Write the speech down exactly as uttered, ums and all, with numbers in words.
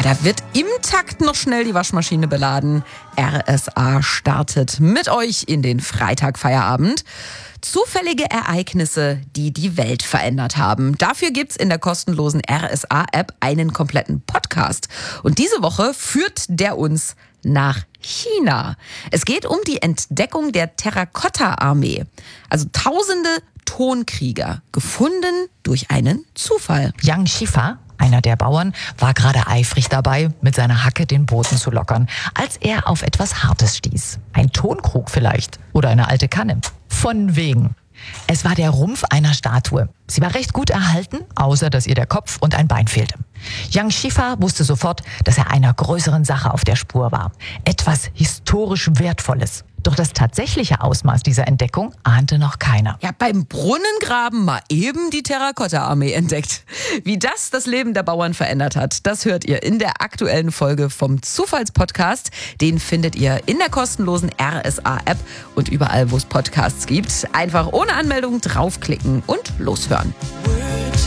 da wird im Takt noch schnell die Waschmaschine beladen. R S A startet mit euch in den Freitagfeierabend. Zufällige Ereignisse, die die Welt verändert haben. Dafür gibt's in der kostenlosen R S A-App einen kompletten Podcast. Und diese Woche führt der uns nach China. Es geht um die Entdeckung der Terrakotta-Armee. Also tausende Tonkrieger, gefunden durch einen Zufall. Yang Shifa, einer der Bauern, war gerade eifrig dabei, mit seiner Hacke den Boden zu lockern, als er auf etwas Hartes stieß. Ein Tonkrug vielleicht oder eine alte Kanne. Von wegen. Es war der Rumpf einer Statue. Sie war recht gut erhalten, außer dass ihr der Kopf und ein Bein fehlte. Yang Shifa wusste sofort, dass er einer größeren Sache auf der Spur war. Etwas historisch Wertvolles. Doch das tatsächliche Ausmaß dieser Entdeckung ahnte noch keiner. Ja, beim Brunnengraben mal eben die Terrakotta-Armee entdeckt. Wie das das Leben der Bauern verändert hat, das hört ihr in der aktuellen Folge vom Zufallspodcast. Den findet ihr in der kostenlosen R S A-App und überall, wo es Podcasts gibt. Einfach ohne Anmeldung draufklicken und loshören.